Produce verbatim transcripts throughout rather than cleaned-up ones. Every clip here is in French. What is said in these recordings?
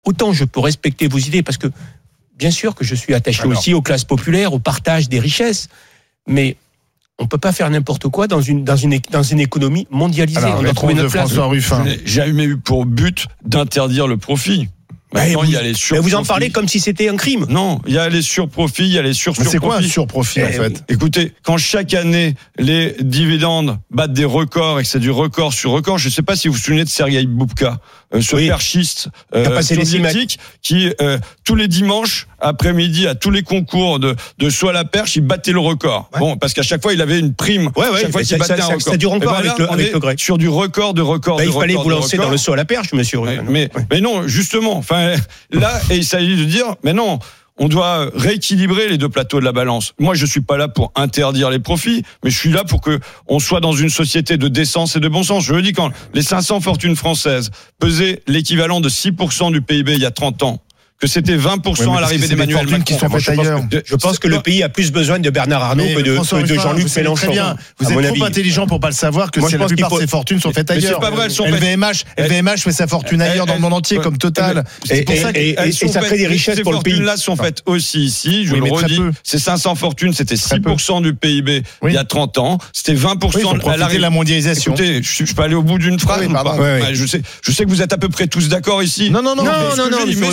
autant je peux respecter vos idées, parce que bien sûr que je suis attaché Alors. aussi aux classes populaires, au partage des richesses, mais on ne peut pas faire n'importe quoi dans une, dans une, dans une économie mondialisée. Alors, on doit trouver notre place. François Ruffin. Je n'ai jamais eu pour but d'interdire le profit. Maintenant, vous, il y a les surprofits. Mais vous en parlez comme si c'était un crime. Non, il y a les surprofits, il y a les sur-surprofits. C'est quoi un surprofit, eh, en fait? Écoutez, quand chaque année, les dividendes battent des records et que c'est du record sur record, je ne sais pas si vous vous souvenez de Sergueï Boubka, euh, ce oui. perchiste euh, soviétique qui, euh, tous les dimanches, après-midi, à tous les concours de, de saut à la perche, il battait le record. Ouais. Bon, parce qu'à chaque fois, il avait une prime. Ouais, ouais, chaque fois qu'il battait ça, un ça, record. Ça dure encore avec, le, avec le grec. Sur du record, de record, bah, de il record. Il fallait vous lancer dans le saut à la perche, monsieur Ruffin. Ouais, mais, ouais. mais non, justement, enfin, là, et il s'agit de dire, mais non, on doit rééquilibrer les deux plateaux de la balance. Moi, je suis pas là pour interdire les profits, mais je suis là pour que on soit dans une société de décence et de bon sens. Je le dis, quand les cinq cents fortunes françaises pesaient l'équivalent de six pour cent du P I B il y a trente ans, que c'était vingt pour cent oui, à l'arrivée d'Emmanuel Macron. Qui sont faites je, ailleurs. Pense que, je pense que le pays a plus besoin de Bernard Arnault que de, que de Jean-Luc Mélenchon. Très bien. Vous êtes trop avis. intelligent pour pas le savoir que Moi, la plupart faut... de ces fortunes sont faites ailleurs. Mais c'est pas vrai, elles sont L V M H, L V M H fait sa fortune ailleurs dans le monde entier, comme Total. C'est pour ça et ça crée des richesses pour le pays. Ces fortunes-là sont faites aussi ici. Je le redis. Ces cinq cents fortunes, c'était six pour cent du P I B il y a trente ans. C'était vingt pour cent à l'arrivée de la mondialisation. Écoutez, je peux aller au bout d'une phrase. Je sais, je sais que vous êtes à peu près tous d'accord ici. Non, non, non, non, non,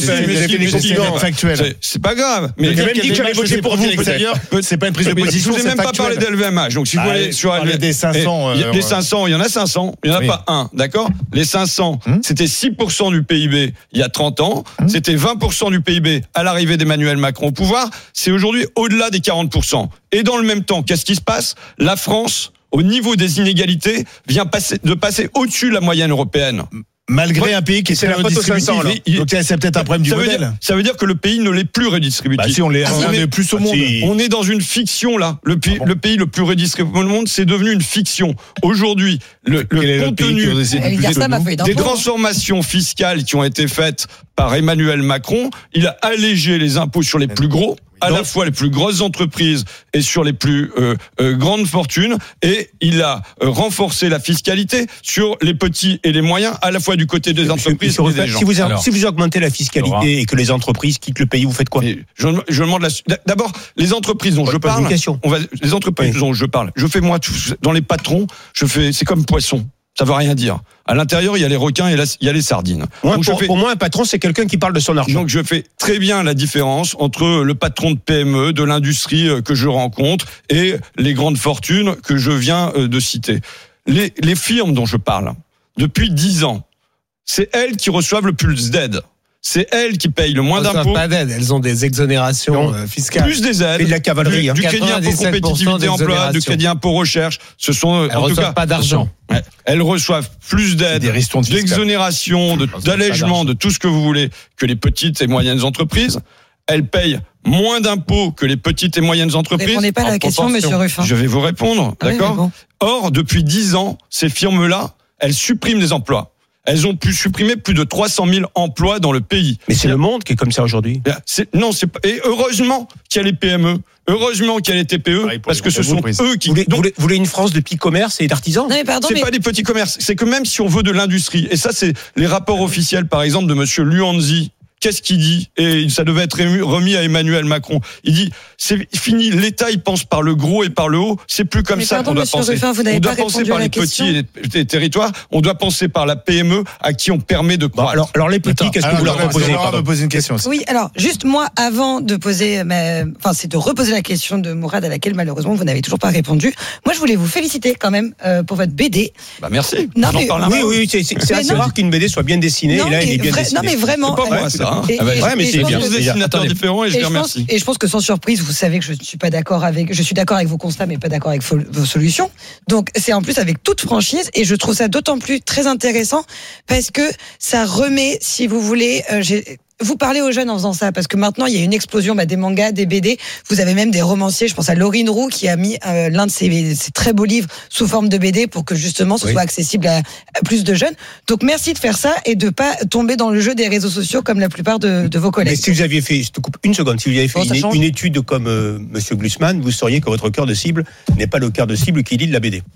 non. C'est pas grave. Mais j'ai même dit que j'allais voter pour vous. C'est pas une prise de position. Je vous ai même pas parlé d'L V M H. Donc si vous voulez sur des cinq cents, des cinq cents, il y en a cinq cents. Il y en a pas un, d'accord? Les cinq cents, c'était six pour cent du P I B il y a trente ans. C'était vingt pour cent du P I B à l'arrivée d'Emmanuel Macron au pouvoir. C'est aujourd'hui au-delà des quarante pour cent. Et dans le même temps, qu'est-ce qui se passe? La France, au niveau des inégalités, vient passer, de passer au-dessus de la moyenne européenne. Malgré un pays qui est très redistributif. Donc c'est peut-être un problème du ça modèle. Veut dire, ça veut dire que le pays ne l'est plus redistributif. Bah si, on l'est ah, on est plus au monde. Si. On est dans une fiction là. Le pays, ah bon. le pays le plus redistributif au monde, c'est devenu une fiction. Aujourd'hui, le, le contenu le des transformations fiscales qui ont été faites par Emmanuel Macron, il a allégé les impôts sur les plus gros, à Donc, la fois les plus grosses entreprises et sur les plus euh, euh, grandes fortunes, et il a euh, renforcé la fiscalité sur les petits et les moyens, à la fois du côté des entreprises et des gens. Si vous, Alors, si vous augmentez la fiscalité Laura. et que les entreprises quittent le pays, vous faites quoi? je, je demande la, D'abord, les entreprises dont je parle, on va, les entreprises oui. dont je parle, je fais moi tout, dans les patrons, je fais, c'est comme poisson. Ça veut rien dire. À l'intérieur, il y a les requins et la, il y a les sardines. Moi, Donc, pour, fais, pour moi, un patron, c'est quelqu'un qui parle de son argent. Donc, je fais très bien la différence entre le patron de P M E, de l'industrie que je rencontre, et les grandes fortunes que je viens de citer. Les, les firmes dont je parle, depuis dix ans, c'est elles qui reçoivent le plus d'aides. C'est elles qui payent le moins elles d'impôts. Pas d'aide, elles ont des exonérations non, fiscales. Plus des aides. Et de la cavalerie. Du, hein. du crédit impôt compétitivité emploi, du crédit impôt recherche. Ce sont, elles en reçoivent tout cas, pas d'argent. Ouais, elles reçoivent plus d'aides, d'exonération, de, d'allègement, de tout ce que vous voulez que les petites et moyennes entreprises. Elles payent moins d'impôts que les petites et moyennes entreprises. Vous ne répondez pas à la question, monsieur Ruffin. Je vais vous répondre, ah d'accord oui, bon. Or, depuis dix ans, ces firmes-là, elles suppriment des emplois. Elles ont pu supprimer plus de trois cent mille emplois dans le pays. Mais c'est le monde qui est comme ça aujourd'hui. C'est, non, c'est pas, et heureusement qu'il y a les P M E. Heureusement qu'il y a les T P E, ah, parce que ce sont eux qui... Vous voulez, donc, vous voulez une France de petits commerces et d'artisans? Non, mais pardon, c'est mais... pas des petits commerces. C'est que même si on veut de l'industrie, et ça c'est les rapports officiels par exemple de monsieur Luanzi, qu'est-ce qu'il dit? Et ça devait être remis à Emmanuel Macron. Il dit, c'est fini, l'État il pense par le gros et par le haut, c'est plus comme mais ça pardon, qu'on doit monsieur penser. Ruffin, vous n'avez on doit pas penser par les question. petits et les territoires, on doit penser par la P M E à qui on permet de croître. Bon, alors, alors les petits, Attends, qu'est-ce que vous leur proposez? On va poser une question aussi. Oui, alors juste moi, avant de poser, ma... enfin c'est de reposer la question de Mourad à laquelle malheureusement vous n'avez toujours pas répondu. Moi, je voulais vous féliciter quand même euh, pour votre B D. Bah merci. Non, mais... Oui, oui, c'est, c'est, c'est assez rare qu'une B D soit bien dessinée. Non, et là, elle est bien vrai... dessinée. Non, mais vraiment. C'est pas moi ça. Hein. Et, et, ouais, mais c'est bien. Différents et je et les je remercie. Pense, et je pense que sans surprise, vous savez que je ne suis pas d'accord avec, je suis d'accord avec vos constats, mais pas d'accord avec vos, vos solutions. Donc c'est en plus avec toute franchise, et je trouve ça d'autant plus très intéressant parce que ça remet, si vous voulez, euh, j'ai, vous parlez aux jeunes en faisant ça, parce que maintenant il y a une explosion bah, des mangas, des B D. Vous avez même des romanciers, je pense à Laurine Roux qui a mis euh, l'un de ses, ses très beaux livres sous forme de B D pour que justement ce oui. soit accessible à, à plus de jeunes. Donc merci de faire ça et de pas tomber dans le jeu des réseaux sociaux comme la plupart de, de vos collègues. Mais si vous aviez fait, je te coupe une seconde, si vous aviez fait bon, une, une étude comme euh, Monsieur Glucksmann, vous sauriez que votre cœur de cible n'est pas le cœur de cible qui lit de la B D.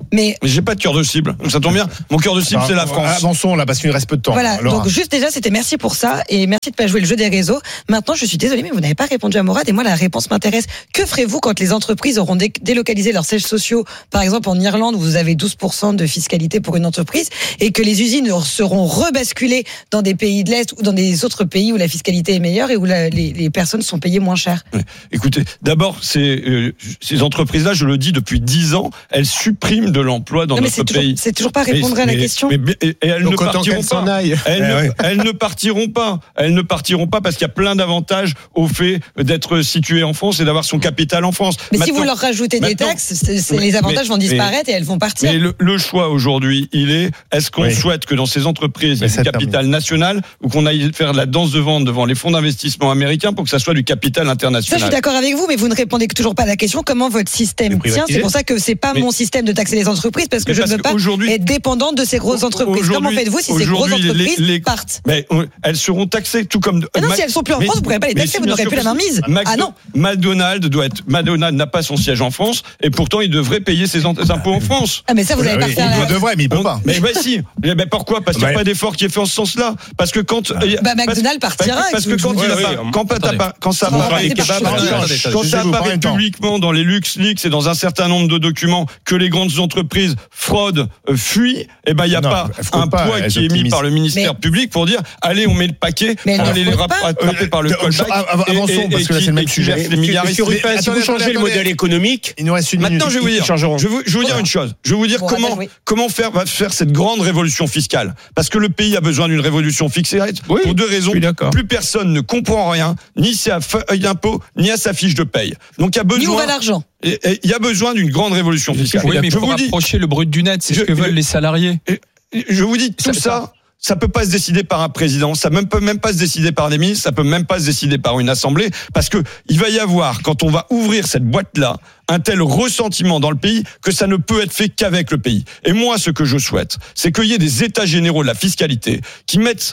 Mais, mais j'ai pas de cœur de cible. Donc ça tombe bien. Mon cœur de cible, Alors, c'est la France. Avançons là, parce qu'il ne reste peu de temps. Voilà, Laura. donc juste déjà, c'était merci pour ça et merci de pas jouer le jeu des réseaux. Maintenant, je suis désolée, mais vous n'avez pas répondu à Mourad et moi, la réponse m'intéresse. Que ferez-vous quand les entreprises auront dé- délocalisé leurs sièges sociaux, par exemple en Irlande, où vous avez douze pour cent de fiscalité pour une entreprise, et que les usines seront rebasculées dans des pays de l'Est ou dans des autres pays où la fiscalité est meilleure et où la, les, les personnes sont payées moins cher? Ouais. Écoutez, d'abord, ces, euh, ces entreprises-là, je le dis depuis dix ans, elles suppriment de l'emploi dans Non, mais notre c'est toujours, pays. c'est toujours pas répondre Mais- à la mais- question. mais- et, et elles Donc ne autant partiront qu'elles s'en pas. aillent. Elles, Eh ne, ouais. elles ne partiront pas. Elles ne partiront pas parce qu'il y a plein d'avantages au fait d'être situé en France et d'avoir son capital en France. Mais si Maintenant- vous leur rajoutez des maintenant- taxes, c'est, c'est Mais- les avantages mais- vont disparaître et elles vont partir. Mais le, le choix aujourd'hui, il est, est-ce qu'on Oui. souhaite que dans ces entreprises, il y Mais ait ça du capital national ou qu'on aille faire de la danse de vente devant les fonds d'investissement américains pour que ça soit du capital Ça, je international? suis d'accord avec vous, mais vous ne répondez toujours pas à la question comment votre système De tient. privatiser. C'est pour ça que c'est pas Mais- mon système de taxer les entreprises parce que Mais je parce ne veux pas qu'aujourd'hui- être dépendante de ces grosses entreprises. Aujourd'hui- Comment faites-vous si ces grosses aujourd'hui, les- entreprises les- partent? Mais euh, elles seront taxées tout comme. Ah non, Ma- si elles sont plus en mais- France, vous ne pourrez pas les mais taxer, si, vous bien n'aurez sûr plus la que main mise. Mac- Ah non. McDonald's doit être. McDonald's n'a pas son siège en France et pourtant il devrait payer ses en- ses impôts en France. Ah mais ça vous n'allez Ah pas oui, faire il la... devrait, mais il peut On- pas. Mais ben si. Eh ben pourquoi? Parce qu'il n'y a Bah, pas d'effort qui est fait en ce sens-là. Parce que quand euh, Bah, parce- McDonald's partira, Parce que avec quand ce que il je a vous pas, dis. quand, pas- Attendez. pas- quand ça Ça va apparaît, arrêter par quand choix. quand ça Je vous parle apparaît en temps. publiquement dans les LuxLeaks et dans un certain nombre de documents que les grandes entreprises fraudent, euh, fuient, eh ben il y a Non, pas elles fraudent un pas, poids elles qui est mis optimisent. par le ministère Mais- public pour dire allez on met le paquet, Mais elles on ne va les fraudent pas. rattraper par le Euh, callback. av- av- et- avançons, et- parce que là, et c'est le même qui- sujet. et qui verse les milliards. Monsieur Ruffin, si attendez, vous changez attendez, le modèle attendez. économique, Il nous reste une minute. Maintenant, je vais vous ils dire, changeront. je vais vous, je vais vous dire une chose. Je vais vous dire Bon, comment, on va jouer. comment faire, va faire cette grande révolution fiscale. Parce que le pays a besoin d'une révolution fiscale Oui, pour deux raisons. je suis d'accord. Plus personne ne comprend rien, ni sa feuille d'impôt, ni à sa fiche de paye. Donc, il y a Ni où va besoin, l'argent? et- et il y a besoin d'une grande révolution fiscale. Oui, mais il je faut vous dis, rapprocher le brut du net, c'est Je- ce que je- veulent les salariés. je vous dis, tout Ça- ça, ça peut pas se décider par un président, ça ne peut même pas se décider par des ministres, ça peut même pas se décider par une assemblée, parce que il va y avoir, quand on va ouvrir cette boîte-là, un tel ressentiment dans le pays que ça ne peut être fait qu'avec le pays. Et moi, ce que je souhaite, c'est qu'il y ait des états généraux de la fiscalité qui mettent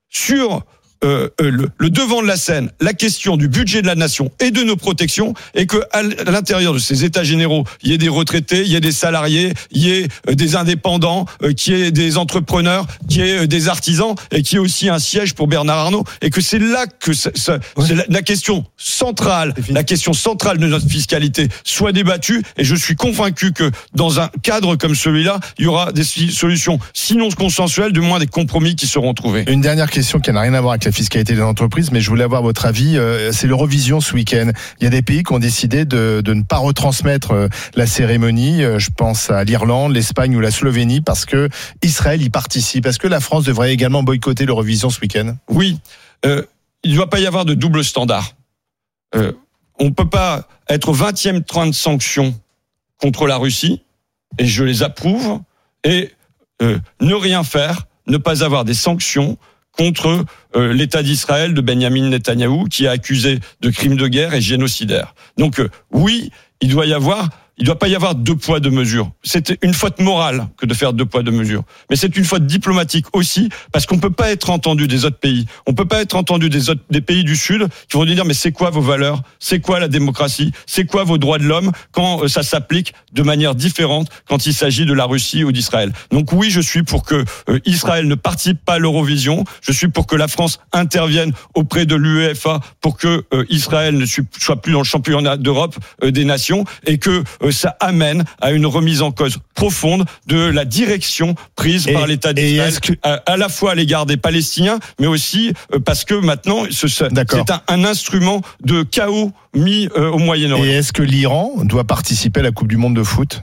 sur Euh, euh, le, le devant de la scène, la question du budget de la nation et de nos protections, et que à l'intérieur de ces états généraux, il y ait des retraités, il y ait des salariés, il y ait euh, des indépendants, euh, qu'il y ait des entrepreneurs, qu'il y ait euh, des artisans, et qu'il y ait aussi un siège pour Bernard Arnault, et que c'est là que c'est, c'est, Ouais. c'est la, la question centrale, la question centrale de notre fiscalité soit débattue, et je suis convaincu que dans un cadre comme celui-là, il y aura des solutions, sinon consensuelles, du moins des compromis qui seront trouvés. Une dernière question qui n'a rien à voir avec la fiscalité des entreprises, mais je voulais avoir votre avis. Euh, c'est l'Eurovision ce week-end. Il y a des pays qui ont décidé de, de ne pas retransmettre euh, la cérémonie. Euh, je pense à l'Irlande, l'Espagne ou la Slovénie, parce que Israël y participe. Est-ce que la France devrait également boycotter l'Eurovision ce week-end? Oui, euh, il ne doit pas y avoir de double standard. Euh, on ne peut pas être vingtième train de sanctions contre la Russie, et je les approuve, et euh, ne rien faire, ne pas avoir des sanctions contre euh, l'État d'Israël de Benjamin Netanyahou, qui est accusé de crimes de guerre et génocidaire. Donc euh, oui, il doit y avoir, il ne doit pas y avoir deux poids deux mesures. C'est une faute morale que de faire deux poids deux mesures, mais c'est une faute diplomatique aussi, parce qu'on ne peut pas être entendu des autres pays. On ne peut pas être entendu des autres des pays du Sud qui vont nous dire mais c'est quoi vos valeurs, c'est quoi la démocratie, c'est quoi vos droits de l'homme quand euh, ça s'applique de manière différente quand il s'agit de la Russie ou d'Israël. Donc oui, je suis pour que euh, Israël ne participe pas à l'Eurovision. Je suis pour que la France intervienne auprès de l'UEFA pour que euh, Israël ne soit plus dans le championnat d'Europe euh, des nations, et que euh, ça amène à une remise en cause profonde de la direction prise Et- par l'État et d'Israël, est-ce que- à, à la fois à l'égard des Palestiniens, mais aussi euh, parce que maintenant ce, ce- D'accord. c'est un, un instrument de chaos mis euh, au Moyen-Orient. Et est-ce que l'Iran doit participer à la Coupe du Monde de foot?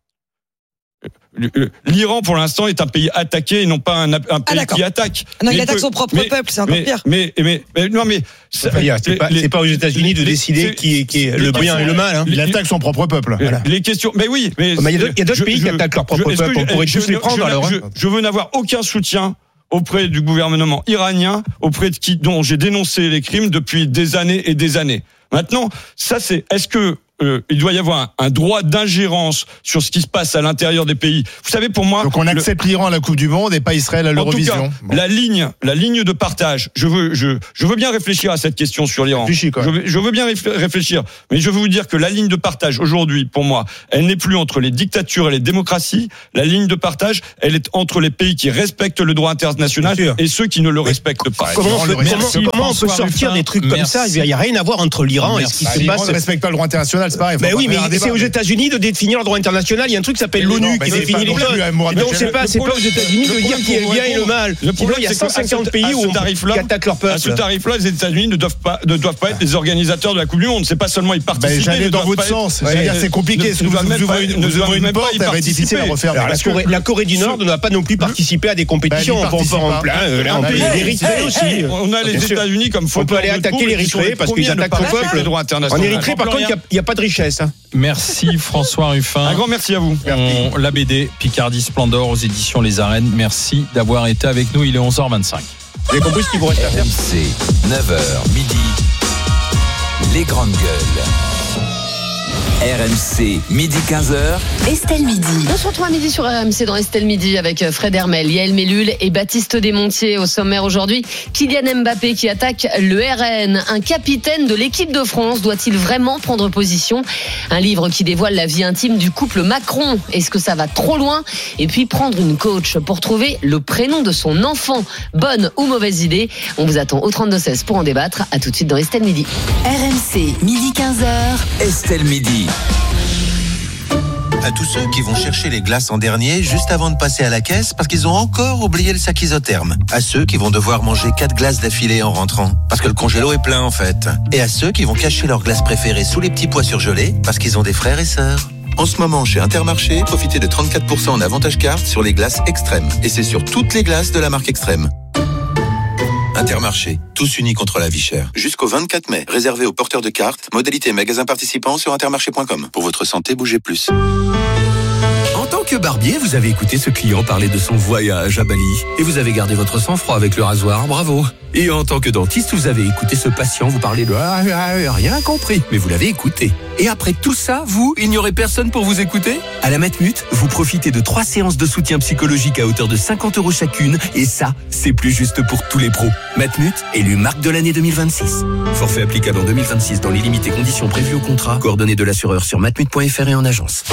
L'Iran, pour l'instant, est un pays attaqué et non pas un, un pays d'accord. qui attaque. Ah non, il Mais attaque que- son propre mais- peuple, c'est encore mais, pire. Mais, mais, mais, non, mais ça- Enfin, c'est pas, les- c'est pas aux États-Unis de les- décider c'est- qui est, qui est les- le les- bien et le mal. Hein. Il attaque son propre peuple. les- Voilà. Les questions, mais oui, mais Mais il y a d'autres- il y a d'autres je- pays qui je- attaquent leur propre je- est-ce que peuple. On je- pourrait je- tous les je- prendre, alors, Je, hein. je veux n'avoir aucun soutien auprès du gouvernement iranien, auprès de qui, dont j'ai dénoncé les crimes depuis des années et des années. Maintenant, ça c'est, est-ce que euh, il doit y avoir un, un droit d'ingérence sur ce qui se passe à l'intérieur des pays. Vous savez, pour moi, donc on accepte l'Iran à la Coupe du Monde et pas Israël à l'Eurovision. En tout cas, bon. la ligne, la ligne de partage. Je veux, je, je veux bien réfléchir à cette question sur l'Iran. Réfléchis, quoi. Je veux, je veux bien réfléchir, mais je veux vous dire que la ligne de partage aujourd'hui, pour moi, elle n'est plus entre les dictatures et les démocraties. La ligne de partage, elle est entre les pays qui respectent le droit international et ceux qui ne le respectent pas. Comment on peut, comment, Merci, comment on peut sortir Ruffin. des trucs comme Merci. ça? Il n'y a rien à voir entre l'Iran et ce qui Bah, se l'Iran passe. ne respecte pas le droit international, c'est pareil. Ben oui, mais c'est aux États-Unis de définir le droit international. Il y a un truc qui s'appelle Mais non, l'ONU mais qui c'est définit pas les non plus choses. à Mohamed Et donc Bouazizi. c'est pas, c'est pas aux États-Unis de dire qui est le bien et le mal. Le problème, Il y a c'est cent qu'à ce- cinquante pays à ce où on- tarif-là- qui attaquent leur À ce peuple. tarif-là, les États-Unis ne doivent pas, ne doivent pas être les organisateurs de la Coupe du Monde. C'est pas seulement y participer. Ben, j'allais ne dans doivent votre pas être- sens. Ouais, J'allais dire, c'est compliqué. ne- Est-ce que ne vous doivent même ouvrez pas- une- ne vous doivent ouvrez une même pas porte, y ça va être difficile à participer. refermer. Alors, la, Parce que- Corée, la Corée du Nord ne va pas non plus participer à des compétitions. Ben, On peut elle y en participe plein. pas. euh, Là, on Ben, peut hey, l'Érythrée aussi. On a les Bien sûr. États-Unis comme On peut aller fauteurs de attaquer troupe, l'Érythrée qui sont parce les qu'ils premiers à ne attaquent pas son respecter peuple. le droit En international. Érythrée, par contre, il n'y a pas de richesse. hein. Merci François Ruffin. Un grand merci à vous. On, la B D Picardie Splendor aux éditions Les Arènes. Merci d'avoir été avec nous. Il est onze heures vingt-cinq. Vous avez compris ce qu'il vous reste à faire? R M C, neuf heures midi, les grandes gueules. R M C, midi quinze heures. Estelle Midi. On se retrouve à midi sur R M C dans Estelle Midi avec Fred Hermel, Yael Mellul et Baptiste Desmontiers. Au sommaire aujourd'hui, Kylian Mbappé qui attaque le R N. Un capitaine de l'équipe de France doit-il vraiment prendre position? Un livre qui dévoile la vie intime du couple Macron. Est-ce que ça va trop loin? Et puis prendre une coach pour trouver le prénom de son enfant. Bonne ou mauvaise idée? On vous attend au trente-deux seize pour en débattre. À tout de suite dans Estelle Midi. R M C, midi quinze heures. Estelle Midi. À tous ceux qui vont chercher les glaces en dernier juste avant de passer à la caisse parce qu'ils ont encore oublié le sac isotherme. À ceux qui vont devoir manger quatre glaces d'affilée en rentrant parce que le congélo est plein en fait. Et à ceux qui vont cacher leurs glaces préférées sous les petits pois surgelés parce qu'ils ont des frères et sœurs. En ce moment, chez Intermarché, profitez de trente-quatre pour cent en avantage carte sur les glaces Extrême. Et c'est sur toutes les glaces de la marque Extrême. Intermarché, tous unis contre la vie chère. Jusqu'au vingt-quatre mai, réservé aux porteurs de cartes, modalité magasin participant sur intermarché point com. Pour votre santé, bougez plus. En tant que barbier, vous avez écouté ce client parler de son voyage à Bali et vous avez gardé votre sang-froid avec le rasoir, bravo. Et en tant que dentiste, vous avez écouté ce patient vous parler de ah, ah, rien compris, mais vous l'avez écouté. Et après tout ça, vous, il n'y aurait personne pour vous écouter? À la Matmut, vous profitez de trois séances de soutien psychologique à hauteur de cinquante euros chacune et ça, c'est plus juste pour tous les pros. Matmut, élu marque de l'année deux mille vingt-six. Forfait applicable en deux mille vingt-six dans les limites et conditions prévues au contrat. Coordonnées de l'assureur sur matmut point f r et en agence.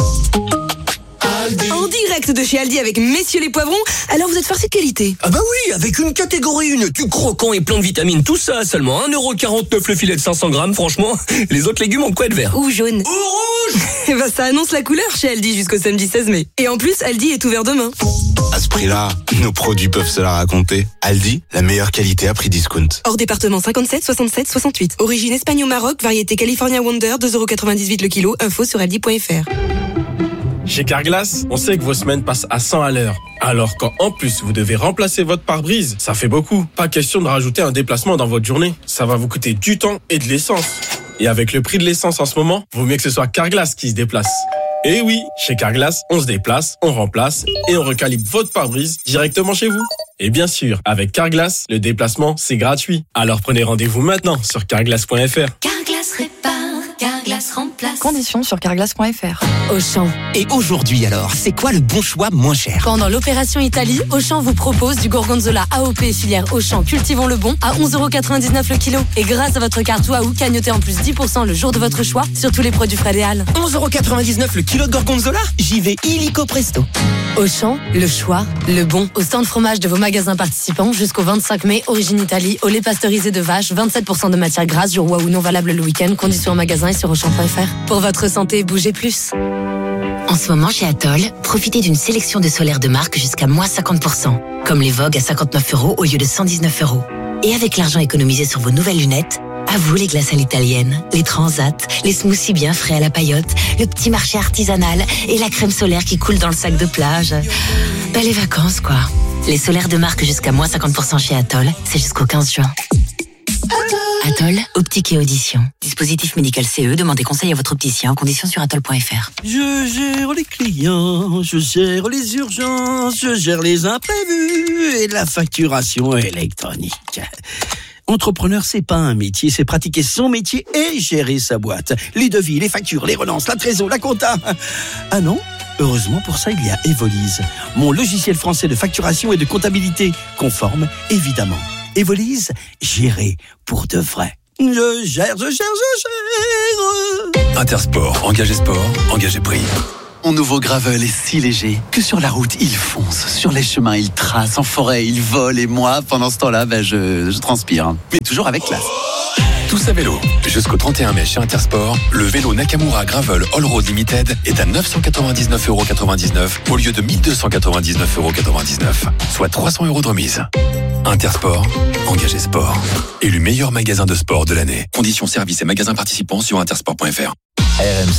En direct de chez Aldi avec Messieurs les Poivrons. Alors vous êtes farci de qualité? Ah bah oui, avec une catégorie une, du croquant et plein de vitamines, tout ça, seulement un euro quarante-neuf le filet de cinq cents grammes, franchement, les autres légumes ont quoi de vert? Ou jaune. Ou rouge. Eh ben ça annonce la couleur chez Aldi jusqu'au samedi seize mai. Et en plus, Aldi est ouvert demain. À ce prix-là, nos produits peuvent se la raconter. Aldi, la meilleure qualité à prix discount. Hors département cinquante-sept, soixante-sept, soixante-huit. Origine Espagne au Maroc, variété California Wonder, deux euros quatre-vingt-dix-huit le kilo. Info sur aldi point f r. Chez Carglass, on sait que vos semaines passent à cent à l'heure. Alors quand en plus vous devez remplacer votre pare-brise, ça fait beaucoup. Pas question de rajouter un déplacement dans votre journée. Ça va vous coûter du temps et de l'essence. Et avec le prix de l'essence en ce moment, vaut mieux que ce soit Carglass qui se déplace. Et oui, chez Carglass, on se déplace, on remplace et on recalibre votre pare-brise directement chez vous. Et bien sûr, avec Carglass, le déplacement, c'est gratuit. Alors prenez rendez-vous maintenant sur carglass point f r. Carglass répare, Carglass remplace. Conditions sur carglass point f r. Auchan. Et aujourd'hui alors, c'est quoi le bon choix moins cher? Pendant l'opération Italie, Auchan vous propose du gorgonzola A O P filière Auchan Cultivons le Bon à onze euros quatre-vingt-dix-neuf le kilo. Et grâce à votre carte Waouh, cagnotez en plus dix pour cent le jour de votre choix sur tous les produits Fred et Al. onze euros quatre-vingt-dix-neuf le kilo de gorgonzola? J'y vais illico presto. Auchan, le choix, le bon. Au stand fromage de vos magasins participants jusqu'au vingt-cinq mai, origine Italie, au lait pasteurisé de vache, vingt-sept pour cent de matière grasse, jour Waouh non valable le week-end, conditions en magasin et sur auchan point f r. Pour votre santé, bougez plus. En ce moment chez Atoll, profitez d'une sélection de solaires de marque jusqu'à moins cinquante pour cent. Comme les Vogue à cinquante-neuf euros au lieu de cent dix-neuf euros. Et avec l'argent économisé sur vos nouvelles lunettes, à vous les glaces à l'italienne, les transats, les smoothies bien frais à la paillote, le petit marché artisanal et la crème solaire qui coule dans le sac de plage. Ben les vacances quoi. Les solaires de marque jusqu'à moins cinquante pour cent chez Atoll, c'est jusqu'au quinze juin. Atoll, optique et audition. Dispositif médical C E, demandez conseil à votre opticien en conditions sur atoll point f r. Je gère les clients, je gère les urgences, je gère les imprévus et la facturation électronique. Entrepreneur, c'est pas un métier, c'est pratiquer son métier et gérer sa boîte. Les devis, les factures, les relances, la trésor, la compta. Ah non ? Heureusement, pour ça, il y a Evolise, mon logiciel français de facturation et de comptabilité, conforme, évidemment. Evolise, gérer pour de vrai. Je gère, je gère, je gère. Intersport, engagé sport, engagé prix. Mon nouveau Gravel est si léger que sur la route, il fonce. Sur les chemins, il trace. En forêt, il vole. Et moi, pendant ce temps-là, ben, je, je transpire. Mais toujours avec classe. Tous à vélo. Jusqu'au trente et un mai chez Intersport, le vélo Nakamura Gravel All Road Limited est à neuf cent quatre-vingt-dix-neuf euros quatre-vingt-dix-neuf au lieu de mille deux cent quatre-vingt-dix-neuf euros quatre-vingt-dix-neuf, soit trois cents euros de remise. Intersport, engagé sport. Élu meilleur magasin de sport de l'année. Conditions, services et magasins participants sur intersport point f r. R M C.